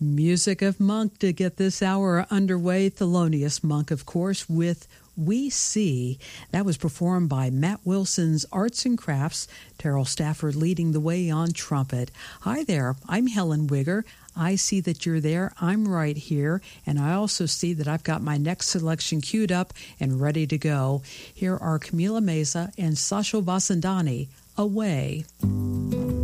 Music of Monk to get this hour underway. Thelonious Monk, of course, with We See. That was performed by Matt Wilson's Arts and Crafts. Terrell Stafford leading the way on trumpet. Hi there, I'm Helen Wigger. I see that you're there. I'm right here. And I also see that I've got my next selection queued up and ready to go. Here are Camila Meza and Sasho Vasandani, Away.